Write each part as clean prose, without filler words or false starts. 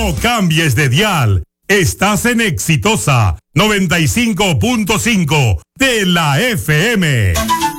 No cambies de dial. Estás en Exitosa 95.5 de la FM.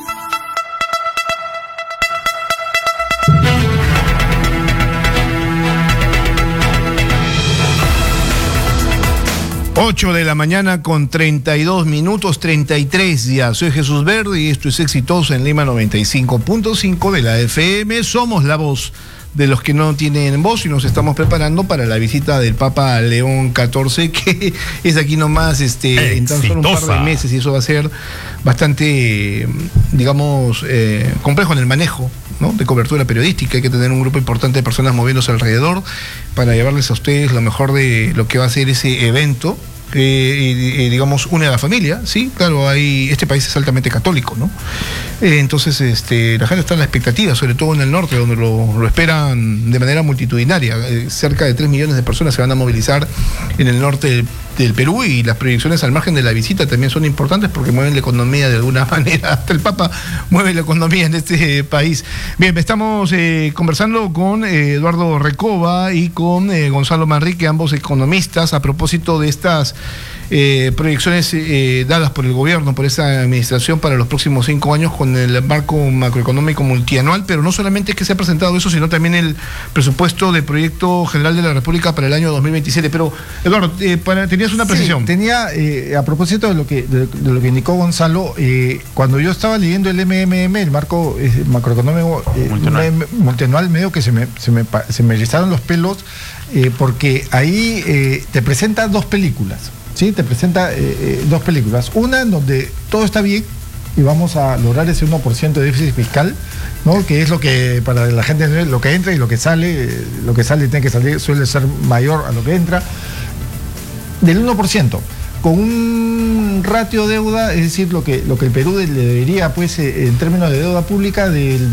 Ocho de la mañana con 32 minutos, 33 ya. Soy Jesús Verde y esto es Exitosa en Lima 95.5 de la FM. Somos la voz de los que no tienen voz y nos estamos preparando para la visita del Papa León XIV, que es aquí nomás en tan solo un par de meses, y eso va a ser bastante, digamos, complejo en el manejo, ¿no?, de cobertura periodística. Hay que tener un grupo importante de personas moviéndose alrededor para llevarles a ustedes lo mejor de lo que va a ser ese evento. Digamos, une a la familia, sí, claro, este país es altamente católico, ¿no? Entonces, la gente está en la expectativa, sobre todo en el norte, donde lo esperan de manera multitudinaria. Cerca de 3 millones de personas se van a movilizar en el norte del Perú, y las proyecciones al margen de la visita también son importantes porque mueven la economía de alguna manera. Hasta el Papa mueve la economía en este país. Bien, estamos conversando con Eduardo Recoba y con Gonzalo Manrique, ambos economistas, a propósito de estas proyecciones dadas por el gobierno, por esta administración para los próximos 5 años con el marco macroeconómico multianual. Pero no solamente es que se ha presentado eso, sino también el presupuesto de proyecto general de la República para el año 2027. Pero, Eduardo, tenías una precisión. Sí, tenía, a propósito de lo que indicó Gonzalo, cuando yo estaba leyendo el MMM, el marco macroeconómico multianual, medio que se me erizaron los pelos, porque ahí te presenta dos películas. Sí, te presenta dos películas. Una en donde todo está bien y vamos a lograr ese 1% de déficit fiscal, ¿no?, que es lo que para la gente, lo que entra y lo que sale tiene que salir, suele ser mayor a lo que entra, del 1%, con un ratio deuda, es decir, lo que el Perú le debería, pues, en términos de deuda pública, del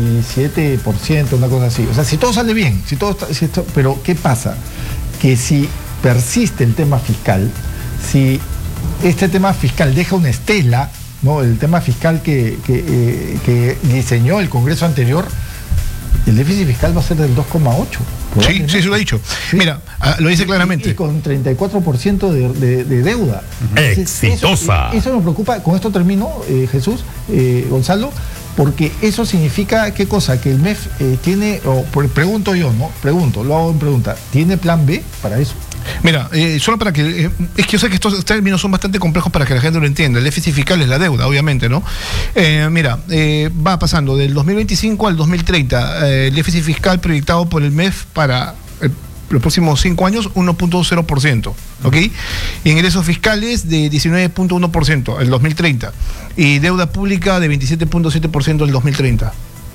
27%, una cosa así. O sea, si todo sale bien, pero ¿qué pasa? Que si persiste el tema fiscal, si este tema fiscal deja una estela, ¿no?, el tema fiscal que diseñó el Congreso anterior, el déficit fiscal va a ser del 2,8%. Sí, se lo ha dicho. Sí. Mira, lo dice claramente. Y con 34% de deuda. Exitosa. Eso me preocupa. Con esto termino, Jesús, Gonzalo, porque eso significa, ¿qué cosa? Que el MEF tiene, pregunto yo, ¿no? Lo hago en pregunta, ¿tiene plan B para eso? Mira, solo para que... es que yo sé que estos términos son bastante complejos para que la gente lo entienda. El déficit fiscal es la deuda, obviamente, ¿no? Mira, va pasando del 2025 al 2030. El déficit fiscal proyectado por el MEF para los próximos 5 años, 1.0%, ¿ok? Y ingresos fiscales de 19.1% el 2030. Y deuda pública de 27.7% el 2030.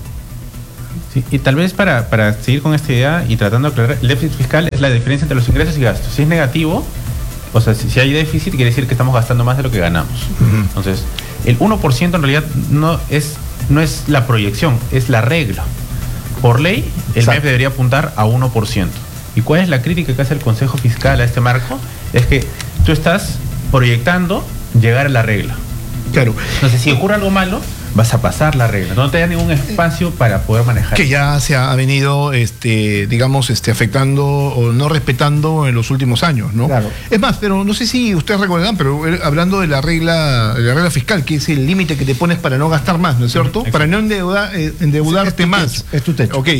Sí, y tal vez para seguir con esta idea y tratando de aclarar, el déficit fiscal es la diferencia entre los ingresos y gastos. Si es negativo, o sea, si hay déficit, quiere decir que estamos gastando más de lo que ganamos. Entonces, el 1% en realidad no es la proyección, es la regla. Por ley, el MEF debería apuntar a 1%. ¿Y cuál es la crítica que hace el Consejo Fiscal a este marco? Es que tú estás proyectando llegar a la regla. Claro. Entonces, si ocurre algo malo, vas a pasar la regla. No te da ningún espacio para poder manejar. Que ya se ha venido, digamos, afectando o no respetando en los últimos años, ¿no? Claro. Es más, pero no sé si ustedes recordarán, pero hablando de la regla fiscal, que es el límite que te pones para no gastar más, ¿no es cierto? Exacto. Para no endeudarte más. Es tu techo. Ok.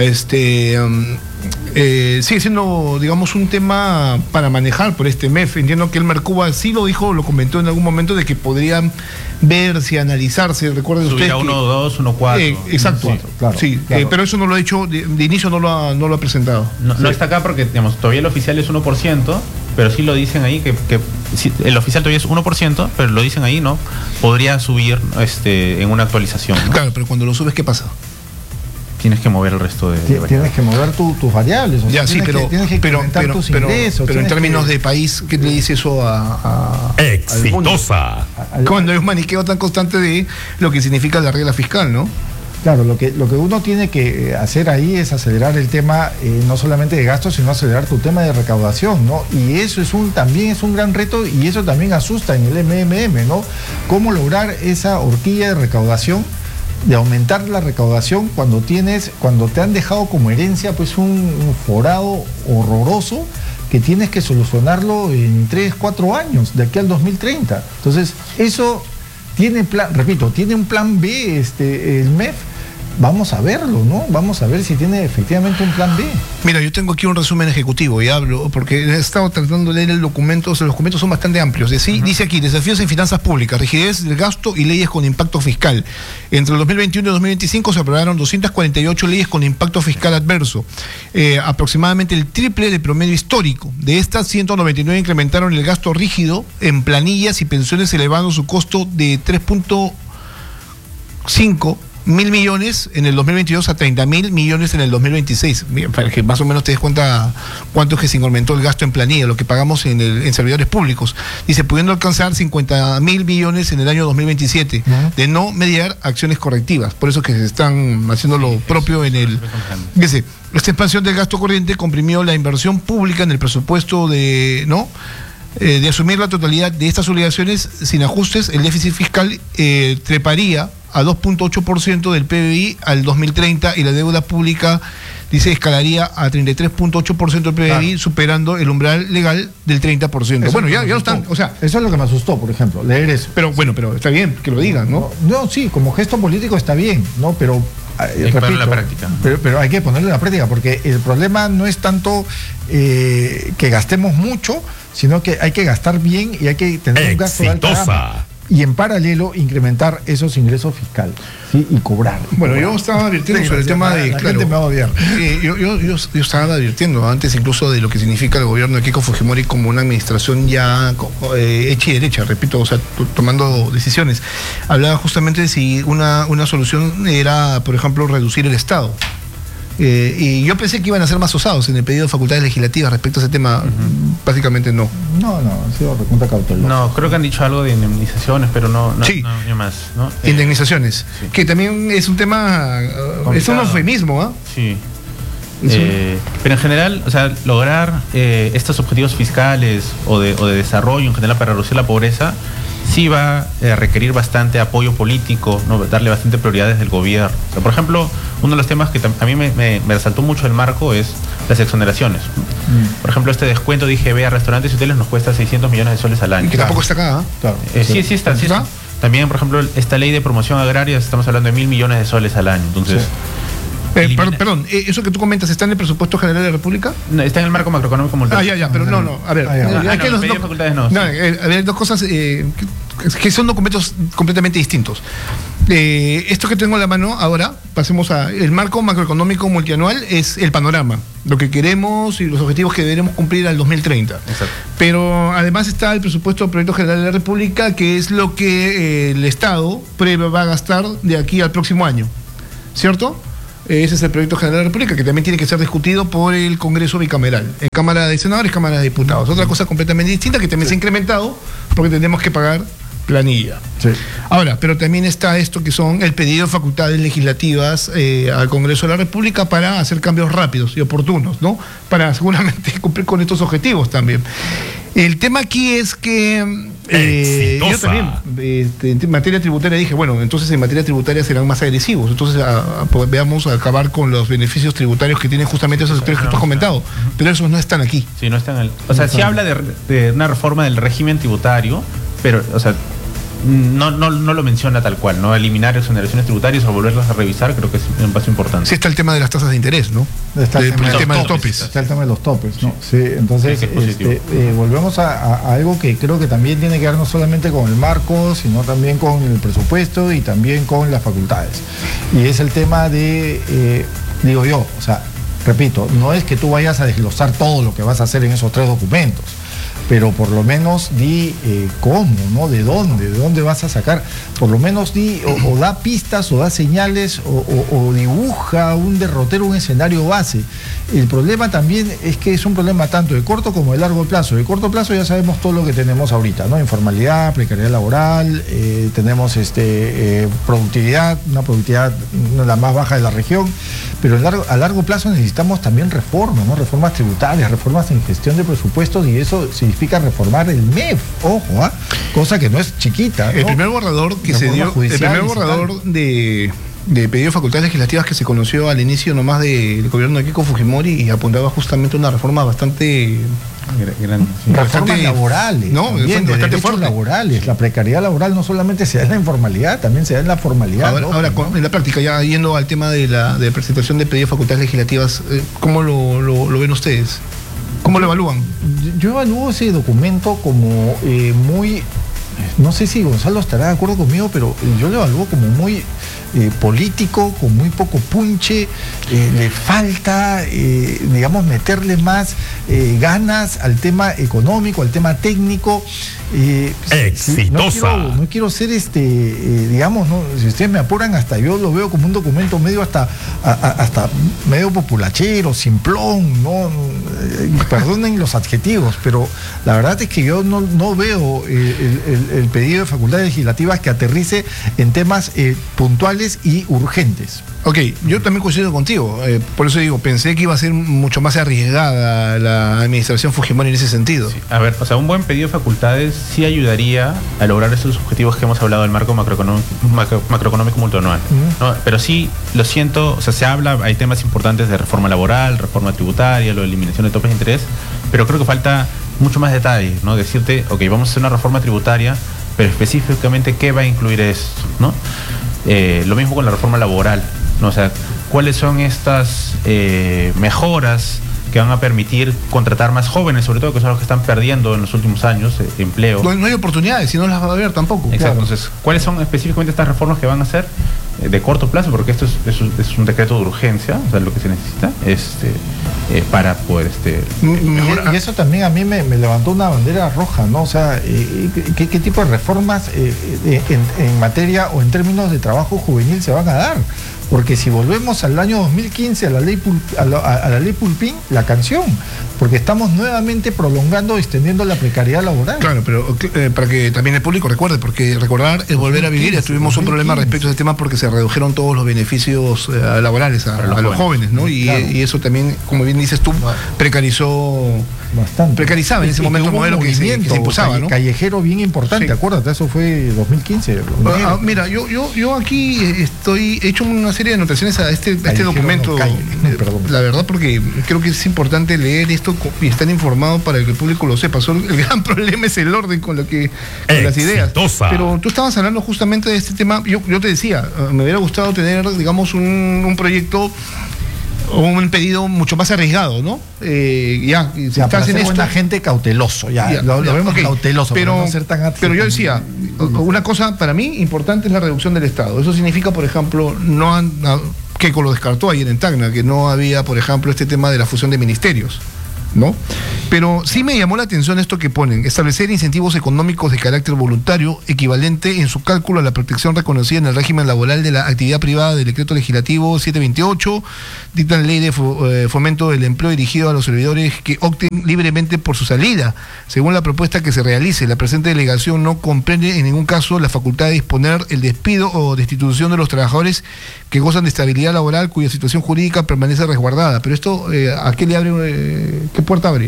Sigue siendo, digamos, un tema para manejar por este MEF. Entiendo que el Mercuba sí lo dijo, lo comentó en algún momento, de que podrían verse, analizarse. Recuerden subir ustedes a 1.2, 1.4. Exacto. Sí, claro, sí, claro. Pero eso no lo ha dicho, de inicio no lo ha presentado. No está acá porque, digamos, todavía el oficial es 1%, pero sí lo dicen ahí que el oficial todavía es 1%, pero lo dicen ahí, ¿no? Podría subir en una actualización, ¿no? Claro, pero cuando lo subes, ¿qué pasa? Tienes que mover el resto de tienes que mover tus variables. O sea, ya, sí, pero tus ingresos, pero en términos de país, ¿qué le dice eso a Exitosa? Cuando hay un maniqueo tan constante de lo que significa la regla fiscal, ¿no? Claro, lo que uno tiene que hacer ahí es acelerar el tema, no solamente de gastos, sino acelerar tu tema de recaudación, ¿no? Y eso también es un gran reto, y eso también asusta en el MMM, ¿no? Cómo lograr esa horquilla de recaudación de aumentar la recaudación cuando te han dejado como herencia pues un forado horroroso que tienes que solucionarlo en 3, 4 años, de aquí al 2030. Entonces, eso tiene tiene un plan B el MEF. Vamos a verlo, ¿no? Vamos a ver si tiene efectivamente un plan B. Mira, yo tengo aquí un resumen ejecutivo y hablo, porque he estado tratando de leer el documento, los documentos son bastante amplios. Dice aquí, desafíos en finanzas públicas, rigidez del gasto y leyes con impacto fiscal. Entre el 2021 y 2025 se aprobaron 248 leyes con impacto fiscal adverso, aproximadamente el triple del promedio histórico. De estas, 199 incrementaron el gasto rígido en planillas y pensiones, elevando su costo de 3.5 mil millones en el 2022 a 30.000 millones en el 2026, para que más o menos te des cuenta cuánto es que se incrementó el gasto en planilla, lo que pagamos en servidores públicos. Dice, pudiendo alcanzar 50.000 millones en el año 2027, de no mediar acciones correctivas. Por eso que se están haciendo lo propio en el... Dice, esta expansión del gasto corriente comprimió la inversión pública en el presupuesto de asumir la totalidad de estas obligaciones sin ajustes. El déficit fiscal treparía a 2.8% del PBI al 2030 y la deuda pública, dice, escalaría a 33.8% del PBI, claro, superando el umbral legal del 30%. Bueno, ya lo están, o sea... Eso es lo que me asustó, por ejemplo, leer eso. Pero está bien que lo digan, ¿no? No, sí, como gesto político está bien, ¿no? Pero... hay que ponerlo en la práctica. Pero hay que ponerlo en la práctica, porque el problema no es tanto que gastemos mucho, sino que hay que gastar bien y hay que tener un gasto de alta gama. Y en paralelo incrementar esos ingresos fiscales, ¿sí? Y cobrar. Bueno, yo estaba advirtiendo sobre el tema de... La gente me va a odiar. Yo estaba advirtiendo antes incluso de lo que significa el gobierno de Keiko Fujimori como una administración ya hecha y derecha, repito, o sea, tomando decisiones. Hablaba justamente de si una solución era, por ejemplo, reducir el Estado. Y yo pensé que iban a ser más osados en el pedido de facultades legislativas respecto a ese tema. Básicamente no. No, ha sido recontra cauteloso. No, creo que han dicho algo de indemnizaciones, pero no más, ¿no? Indemnizaciones, sí, que también es un tema, es un eufemismo, ¿ah? Sí. Pero en general, o sea, lograr estos objetivos fiscales o de desarrollo en general para reducir la pobreza sí va a requerir bastante apoyo político, ¿no? Darle bastante prioridad desde el gobierno. O sea, por ejemplo, uno de los temas que a mí me resaltó mucho el marco es las exoneraciones. Por ejemplo, este descuento de IGB a restaurantes y hoteles nos cuesta 600 millones de soles al año. Que tampoco está acá, ¿eh? Claro. Sí está. También, por ejemplo, esta ley de promoción agraria, estamos hablando de 1.000 millones de soles al año. Entonces... Sí. Perdón, ¿eso que tú comentas está en el presupuesto general de la República? No, está en el marco macroeconómico multianual. Pero no. A ver, hay dos cosas que son documentos completamente distintos. Esto que tengo en la mano ahora, pasemos a el marco macroeconómico multianual, es el panorama, lo que queremos y los objetivos que deberemos cumplir al 2030. Exacto. Pero además está el presupuesto del Proyecto General de la República, que es lo que el Estado va a gastar de aquí al próximo año, ¿cierto? Ese es el Proyecto General de la República, que también tiene que ser discutido por el Congreso bicameral, en Cámara de Senadores, Cámara de Diputados. Otra cosa completamente distinta, que también se ha incrementado porque tenemos que pagar planilla. Sí. Ahora, pero también está esto que son el pedido de facultades legislativas al Congreso de la República para hacer cambios rápidos y oportunos, ¿no? Para seguramente cumplir con estos objetivos también. El tema aquí es que yo también en materia tributaria dije, bueno, entonces en materia tributaria serán más agresivos, entonces veamos acabar con los beneficios tributarios que tienen justamente esos sectores que tú has comentado, pero esos no están aquí. Sí, no están. O sea, sí habla de una reforma del régimen tributario, pero, o sea, no lo menciona tal cual, ¿no? Eliminar exoneraciones tributarias o volverlas a revisar, creo que es un paso importante. Sí está el tema de las tasas de interés, ¿no? Está el tema de los topes. Está el tema de los topes, ¿no? Sí, entonces volvemos a algo que creo que también tiene que ver no solamente con el marco, sino también con el presupuesto y también con las facultades. Y es el tema de, digo yo, o sea, repito, no es que tú vayas a desglosar todo lo que vas a hacer en esos 3 documentos, pero por lo menos di cómo, ¿no? ¿De dónde vas a sacar? Por lo menos di o da pistas o da señales o dibuja un derrotero, un escenario base. El problema también es que es un problema tanto de corto como de largo plazo. De corto plazo ya sabemos todo lo que tenemos ahorita, ¿no? Informalidad, precariedad laboral, tenemos productividad, una productividad la más baja de la región, pero a largo plazo necesitamos también reformas, ¿no? Reformas tributarias, reformas en gestión de presupuestos, y eso significa reformar el MEF, ojo, cosa que no es chiquita, ¿no? El primer borrador que se dio, el primer borrador de pedido de facultades legislativas que se conoció al inicio nomás del gobierno de Keiko Fujimori y apuntaba justamente a una reforma bastante... Reformas laborales, ¿no? También, de derechos fuerte. Laborales. La precariedad laboral no solamente se da en la informalidad, también se da en la formalidad. Ahora ¿no? En la práctica, ya yendo al tema de la presentación de pedido de facultades legislativas, ¿cómo lo ven ustedes? ¿Cómo lo evalúan? Yo evalúo ese documento como muy... No sé si Gonzalo estará de acuerdo conmigo, pero yo lo evalúo como muy político, con muy poco punche. Le falta, digamos, meterle más ganas al tema económico, al tema técnico. Exitosa. No quiero ser digamos, ¿no? Si ustedes me apuran, hasta yo lo veo como un documento medio hasta medio populachero, simplón, ¿no? Perdonen los adjetivos, pero la verdad es que yo no veo el pedido de facultades legislativas que aterrice en temas puntuales y urgentes. Ok, yo también coincido contigo, por eso digo, pensé que iba a ser mucho más arriesgada la administración Fujimori en ese sentido. Sí. A ver, o sea, un buen pedido de facultades sí ayudaría a lograr esos objetivos que hemos hablado del marco macroeconómico multianual, ¿no? Pero sí, lo siento, o sea, se habla, hay temas importantes de reforma laboral, reforma tributaria, la eliminación de topes de interés, pero creo que falta mucho más detalle, ¿no? Decirte, ok, vamos a hacer una reforma tributaria, pero específicamente qué va a incluir esto, ¿no? Lo mismo con la reforma laboral, ¿no? O sea, ¿cuáles son estas mejoras que van a permitir contratar más jóvenes, sobre todo que son los que están perdiendo en los últimos años empleo? No hay oportunidades, si no las va a haber tampoco. Exacto. Claro. Entonces, ¿cuáles son específicamente estas reformas que van a hacer de corto plazo? Porque esto es un decreto de urgencia, o sea, lo que se necesita para poder y eso también a mí me levantó una bandera roja, ¿no? O sea, ¿qué tipo de reformas en materia o en términos de trabajo juvenil se van a dar? Porque si volvemos al año 2015 a la ley Pulpín, la canción, porque estamos nuevamente prolongando, extendiendo la precariedad laboral. Claro, pero para que también el público recuerde, porque recordar es volver a vivir. Ya tuvimos un problema respecto a ese tema porque se redujeron todos los beneficios laborales a los jóvenes, ¿no? Y, claro, y eso también, como bien dices tú, precarizó bastante. Precarizaba en ese momento el modelo que se impulsaba, ¿no? Callejero bien importante, sí. Acuérdate, eso fue 2015. Mira, yo aquí he hecho una serie de anotaciones a este documento, la verdad, porque creo que es importante leer esto y estar informado para que el público lo sepa. El gran problema es el orden con las ideas. Pero tú estabas hablando justamente de este tema. Yo te decía, me hubiera gustado tener, digamos, un proyecto o un pedido mucho más arriesgado, ¿no? Si estás en esto, gente cauteloso, lo vemos cauteloso, pero no ser tan pero yo decía, una cosa para mí importante es la reducción del Estado. Eso significa, por ejemplo, Keiko lo descartó ayer en Tacna, que no había, por ejemplo, este tema de la fusión de ministerios, ¿no? Pero sí me llamó la atención esto que ponen: establecer incentivos económicos de carácter voluntario equivalente en su cálculo a la protección reconocida en el régimen laboral de la actividad privada del decreto legislativo 728, dicta la ley de fomento del empleo dirigido a los servidores que opten libremente por su salida. Según la propuesta que se realice, la presente delegación no comprende en ningún caso la facultad de disponer el despido o destitución de los trabajadores que gozan de estabilidad laboral cuya situación jurídica permanece resguardada. Pero esto, ¿a qué le abre, qué puerta abre?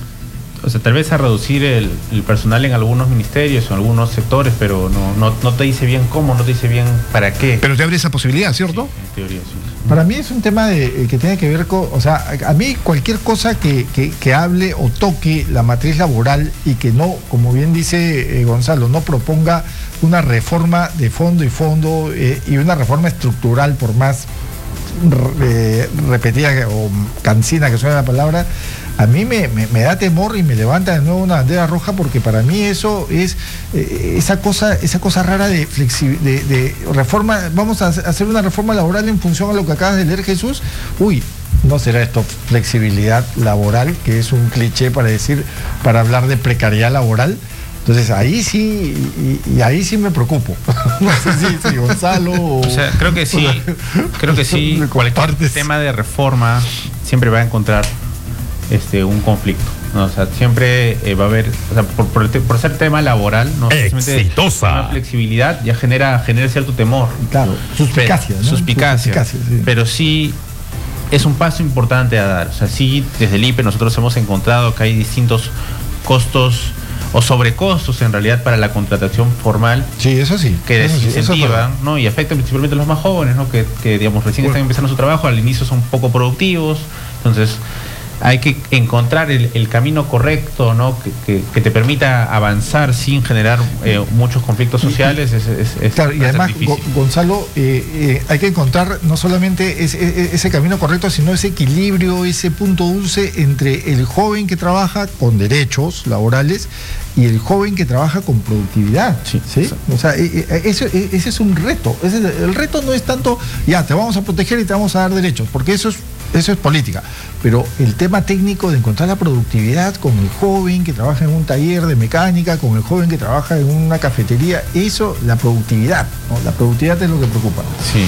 O sea, tal vez a reducir el personal en algunos ministerios o en algunos sectores, pero no te dice bien cómo, no te dice bien para qué. Pero te abre esa posibilidad, ¿cierto? Sí, en teoría, sí. Para mí es un tema que tiene que ver con, o sea, a mí cualquier cosa que hable o toque la matriz laboral y que no, como bien dice Gonzalo, no proponga una reforma de fondo y una reforma estructural, por más repetida o cansina que suene la palabra, a mí me da temor y me levanta de nuevo una bandera roja, porque para mí eso es esa cosa rara de reforma. Vamos a hacer una reforma laboral en función a lo que acabas de leer, Jesús. Uy, ¿no será esto flexibilidad laboral, que es un cliché para hablar de precariedad laboral? Entonces ahí sí, y ahí sí me preocupo. No sé si Gonzalo o sea, creo que sí, cualquier tema de reforma siempre va a encontrar un conflicto, ¿no? O sea, siempre va a haber, o sea, por ser tema laboral, ¿no? Exitosa. Una flexibilidad ya genera cierto temor. Claro, suspicacia, ¿no? Suspicacia, sí. Pero sí es un paso importante a dar. O sea, sí, desde el IPE nosotros hemos encontrado que hay distintos costos o sobrecostos en realidad para la contratación formal. Sí, eso sí. Que eso sí, desincentivan, ¿no? Y afectan principalmente a los más jóvenes, ¿no? Que digamos, recién están empezando su trabajo, al inicio son poco productivos. Entonces, hay que encontrar el camino correcto, ¿no? Que te permita avanzar sin generar muchos conflictos sociales. Claro, y además, Gonzalo, hay que encontrar no solamente ese camino correcto, sino ese equilibrio, ese punto dulce entre el joven que trabaja con derechos laborales y el joven que trabaja con productividad. Sí. O sea, ese es un reto. El reto no es tanto, ya, te vamos a proteger y te vamos a dar derechos, porque eso es política. Pero el tema técnico de encontrar la productividad con el joven que trabaja en un taller de mecánica, con el joven que trabaja en una cafetería, la productividad, ¿no? La productividad es lo que preocupa. Sí.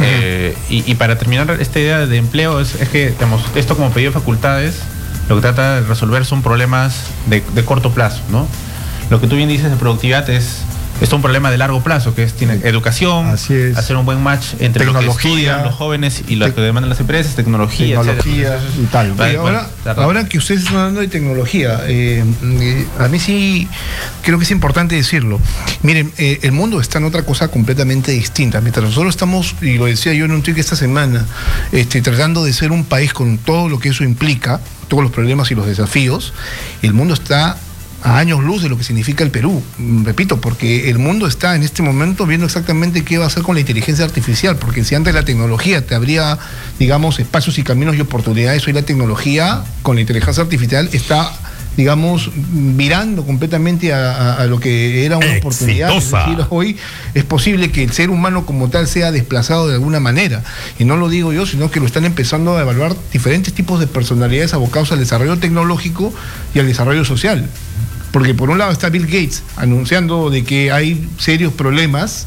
Y para terminar esta idea de empleo, es que, digamos, esto como pedido de facultades, lo que trata de resolver son problemas de corto plazo, ¿no? Lo que tú bien dices de productividad es un problema de largo plazo, que tiene educación, hacer un buen match entre lo que estudian los jóvenes y lo que demandan las empresas, tecnología y tal. Ahora que ustedes están hablando de tecnología, a mí sí creo que es importante decirlo. Miren, el mundo está en otra cosa completamente distinta. Mientras nosotros estamos, y lo decía yo en un tweet esta semana, tratando de ser un país con todo lo que eso implica, todos los problemas y los desafíos, el mundo está a años luz de lo que significa el Perú, repito, porque el mundo está en este momento viendo exactamente qué va a hacer con la inteligencia artificial, porque si antes la tecnología te abría, digamos, espacios y caminos y oportunidades, hoy la tecnología con la inteligencia artificial está, digamos, virando completamente a lo que era una oportunidad. Es decir, hoy es posible que el ser humano como tal sea desplazado de alguna manera, y no lo digo yo, sino que lo están empezando a evaluar diferentes tipos de personalidades abocados al desarrollo tecnológico y al desarrollo social. Porque por un lado está Bill Gates anunciando de que hay serios problemas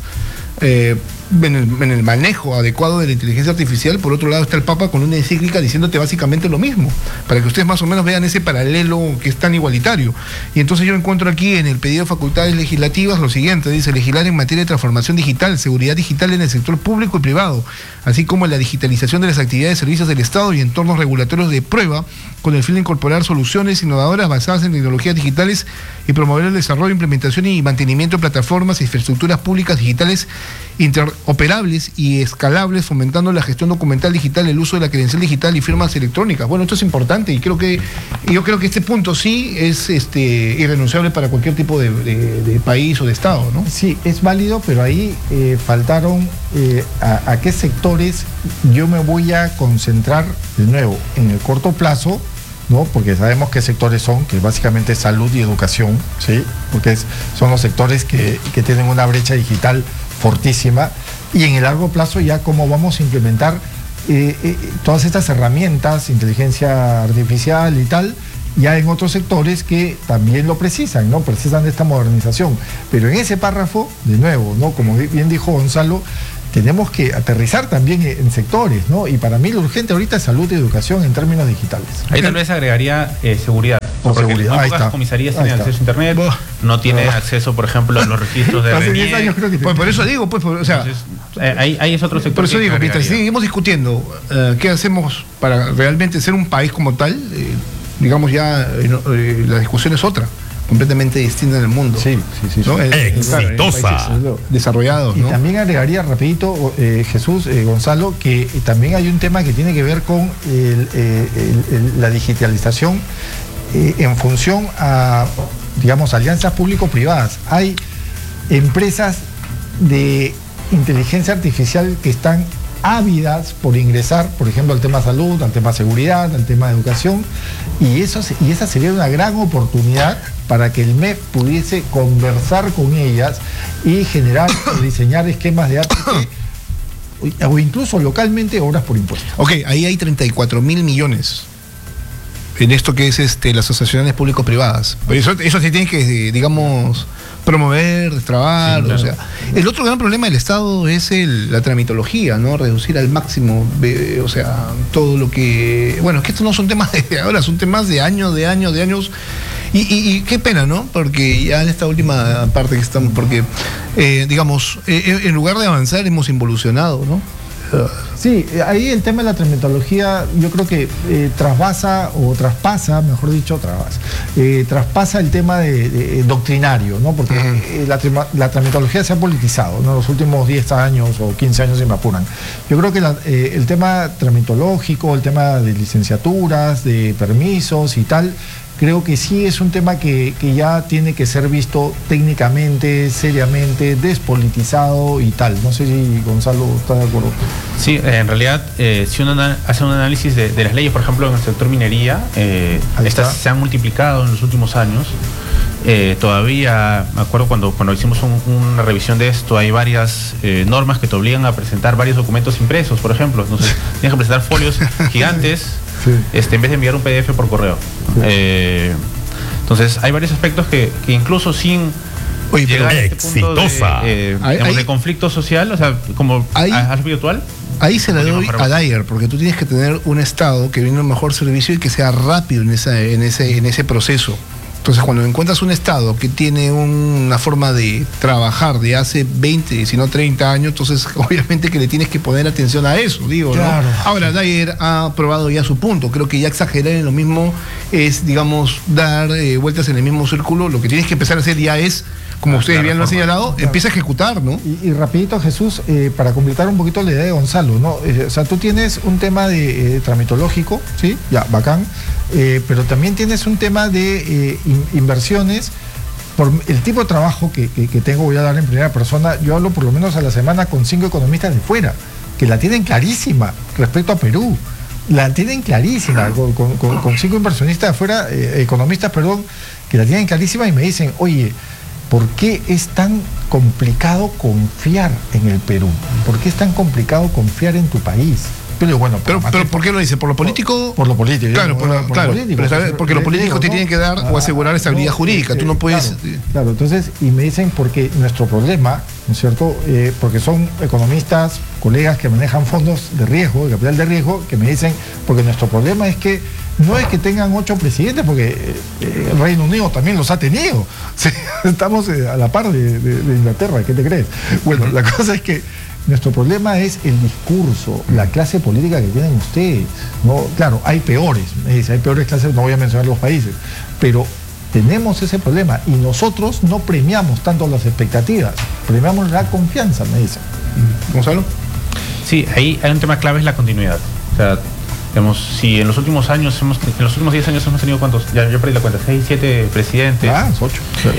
en el manejo adecuado de la inteligencia artificial. Por otro lado está el Papa con una encíclica diciéndote básicamente lo mismo, para que ustedes más o menos vean ese paralelo que es tan igualitario. Y entonces yo encuentro aquí en el pedido de facultades legislativas lo siguiente: dice legislar en materia de transformación digital, seguridad digital en el sector público y privado, así como la digitalización de las actividades y servicios del Estado y entornos regulatorios de prueba, con el fin de incorporar soluciones innovadoras basadas en tecnologías digitales y promover el desarrollo, implementación y mantenimiento de plataformas e infraestructuras públicas digitales interoperables y escalables, fomentando la gestión documental digital, el uso de la credencial digital y firmas electrónicas. Bueno, esto es importante y yo creo que este punto sí es irrenunciable para cualquier tipo de país o de Estado, ¿no? Sí, es válido, pero ahí faltaron a qué sectores yo me voy a concentrar de nuevo en el corto plazo, ¿no? Porque sabemos qué sectores son, que básicamente es salud y educación, ¿sí? Porque son los sectores que tienen una brecha digital fortísima, y en el largo plazo ya cómo vamos a implementar todas estas herramientas, inteligencia artificial y tal, ya en otros sectores que también lo precisan, ¿no? Precisan de esta modernización. Pero en ese párrafo, de nuevo, ¿no? Como bien dijo Gonzalo, tenemos que aterrizar también en sectores, ¿no? Y para mí lo urgente ahorita es salud y educación en términos digitales. Ahí tal vez agregaría seguridad. Por seguridad. Muy pocas comisarías tienen acceso a internet, no tienen acceso, por ejemplo, a los registros de hace 10 años creo que por eso digo, pues, o sea, entonces, ahí es otro sector. Por eso digo, mientras seguimos discutiendo qué hacemos para realmente ser un país como tal, digamos ya la discusión es otra, completamente distinta en el mundo. Sí. ¿no? Exitosa. Desarrollados, ¿no? Y también agregaría rapidito, Jesús, Gonzalo, que también hay un tema que tiene que ver con la digitalización en función a, digamos, alianzas público-privadas. Hay empresas de inteligencia artificial que están ávidas por ingresar, por ejemplo, al tema salud, al tema seguridad, al tema de educación, y esa sería una gran oportunidad para que el MEF pudiese conversar con ellas y generar o diseñar esquemas de arte o incluso localmente obras por impuestos. Ok, ahí hay 34.000 millones en esto que es las asociaciones público-privadas. Eso sí tiene que, digamos, promover, destrabar, sí, claro. O sea, el otro gran problema del Estado es la tramitología, ¿no? Reducir al máximo, o sea, todo lo que... Bueno, es que estos no son temas de ahora, son temas de años. Y qué pena, ¿no? Porque ya en esta última parte que estamos, porque, digamos, en lugar de avanzar hemos involucionado, ¿no? Sí, ahí el tema de la tramitología yo creo que traspasa, el tema de doctrinario, ¿no? Porque la tramitología se ha politizado, ¿no? Los últimos 10 años o 15 años, si me apuran. Yo creo que el tema tramitológico, el tema de licenciaturas, de permisos y tal, creo que sí es un tema que ya tiene que ser visto técnicamente, seriamente, despolitizado y tal. No sé si Gonzalo está de acuerdo. Sí, en realidad, si uno hace un análisis de las leyes, por ejemplo, en el sector minería, estas se han multiplicado en los últimos años. Todavía, me acuerdo cuando hicimos una revisión de esto, hay varias normas que te obligan a presentar varios documentos impresos, por ejemplo. Entonces, tienes que presentar folios gigantes. Sí. En vez de enviar un PDF por correo. Sí. Entonces hay varios aspectos que incluso sin llegar a este punto de conflicto social, o sea, como algo virtual. Ahí se la doy a Dyer, porque tú tienes que tener un Estado que brinde un mejor servicio y que sea rápido en ese proceso. Entonces, cuando encuentras un Estado que tiene una forma de trabajar de hace 20, si no 30 años, entonces obviamente que le tienes que poner atención a eso, digo, claro. ¿No? Ahora, Dyer ha probado ya su punto. Creo que ya exagerar en lo mismo es, digamos, dar vueltas en el mismo círculo. Lo que tienes que empezar a hacer ya es, como ustedes bien lo han señalado, empieza a ejecutar, ¿no? Y rapidito, Jesús, para completar un poquito la idea de Gonzalo, ¿no? O sea, tú tienes un tema de tramitológico, ¿sí? Ya, bacán. Pero también tienes un tema de inversiones. Por el tipo de trabajo que tengo, voy a dar en primera persona. Yo hablo por lo menos a la semana con 5 economistas de fuera, que la tienen clarísima respecto a Perú. La tienen clarísima, con 5 inversionistas de afuera, economistas, perdón, que la tienen clarísima y me dicen, oye, ¿por qué es tan complicado confiar en el Perú? ¿Por qué es tan complicado confiar en tu país? Pero bueno, pero ¿por qué lo dice? ¿Por lo político? Por lo político. Claro, porque lo político te tiene que dar o asegurar estabilidad jurídica. Tú no puedes. Claro, entonces, y me dicen porque nuestro problema, ¿no es cierto? Porque son economistas, colegas que manejan fondos de riesgo, de capital de riesgo, que me dicen, porque nuestro problema es que no es que tengan 8 presidentes, porque el Reino Unido también los ha tenido. Sí, estamos a la par de Inglaterra, ¿qué te crees? Bueno, la cosa es que nuestro problema es el discurso, la clase política que tienen ustedes, ¿no? Claro, hay peores, me dice, hay peores clases, no voy a mencionar los países, pero tenemos ese problema y nosotros no premiamos tanto las expectativas, premiamos la confianza, me dicen. ¿Gonzalo? Sí, ahí hay un tema clave, es la continuidad. O sea, digamos, si en los últimos 10 años hemos tenido ¿cuántos? Ya yo perdí la cuenta, 6, 7 presidentes. 8.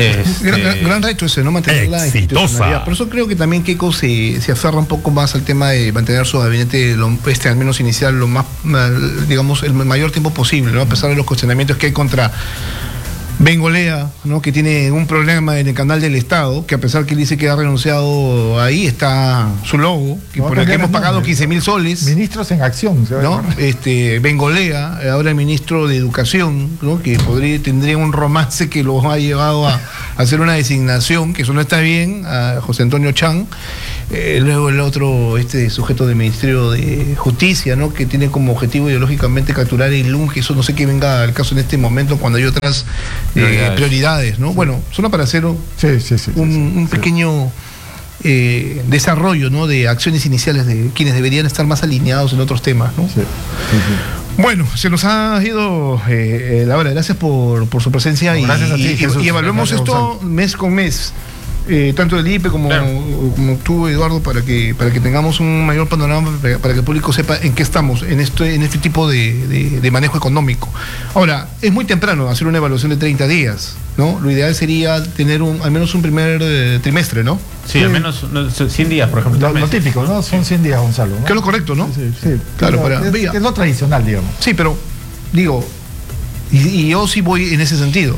Gran reto ese, ¿no? Mantener la institucionalidad. Por eso creo que también Keiko se aferra un poco más al tema de mantener su gabinete, al menos inicial, lo más, digamos, el mayor tiempo posible, ¿no? A pesar de los cuestionamientos que hay contra Bengolea, ¿no? Que tiene un problema en el canal del Estado, que a pesar que él dice que ha renunciado, ahí está su logo, que por el que hemos pagado 15.000 soles. Ministros en acción, ¿no? Bengolea, ahora el ministro de Educación, ¿no? Que tendría un romance que lo ha llevado a hacer una designación, que eso no está bien, a José Antonio Chan. Luego el otro, sujeto del Ministerio de Justicia, ¿no? Que tiene como objetivo ideológicamente capturar el LUNG, eso no sé qué venga al caso en este momento cuando hay otras prioridades, ¿no? Sí. Bueno, solo para hacer un pequeño desarrollo, ¿no? De acciones iniciales de quienes deberían estar más alineados en otros temas, ¿no? Sí. Bueno, se nos ha ido la hora. Gracias por su presencia. Gracias a ti, Jesús. Y evaluemos esto mes con mes. Tanto el IPE como tú, Eduardo, para que tengamos un mayor panorama, para que el público sepa en qué estamos en este tipo de manejo económico. Ahora, es muy temprano hacer una evaluación de 30 días, ¿no? Lo ideal sería tener al menos un primer trimestre, ¿no? Sí, al menos 100 días, por ejemplo. Lo típico, ¿no? Son 100 días, Gonzalo, ¿no? Que es lo correcto, ¿no? Sí. Claro, es lo tradicional, digamos. Sí, pero digo, y yo sí voy en ese sentido,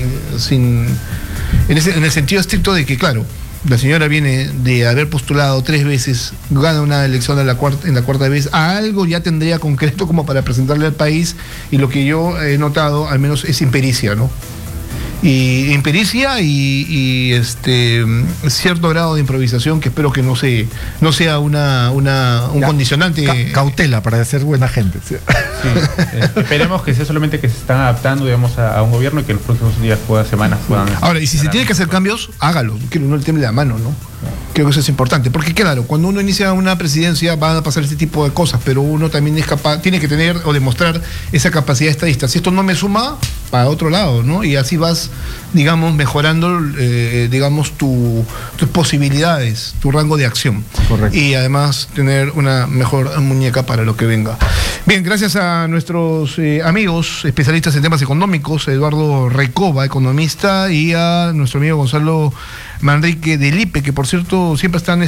en el sentido estricto de que, claro, la señora viene de haber postulado 3 veces, gana una elección en la cuarta vez, a algo ya tendría concreto como para presentarle al país, y lo que yo he notado, al menos, es impericia, ¿no? impericia y cierto grado de improvisación que espero que no sea un condicionante. Cautela para ser buena gente. ¿Sí? Sí, esperemos que sea solamente que se están adaptando, digamos, a un gobierno y que en los próximos días, semanas puedan... Ahora, y si se tiene que hacer cambios, hágalo, que no le tiemble la mano, ¿no? Creo que eso es importante, porque claro, cuando uno inicia una presidencia van a pasar este tipo de cosas, pero uno también es capaz, tiene que tener o demostrar esa capacidad estadista. Si esto no me suma, para otro lado, ¿no? Y así vas, digamos, mejorando, digamos, tus posibilidades, tu rango de acción. Correcto. Y además tener una mejor muñeca para lo que venga. Bien, gracias a nuestros amigos especialistas en temas económicos, Eduardo Recoba, economista, y a nuestro amigo Gonzalo Manrique del IPE, que por cierto siempre están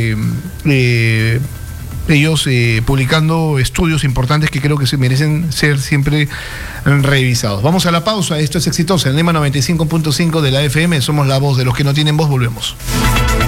ellos publicando estudios importantes que creo que se merecen ser siempre revisados. Vamos a la pausa, esto es Exitosa en Lima 95.5 de la FM, somos la voz de los que no tienen voz, volvemos.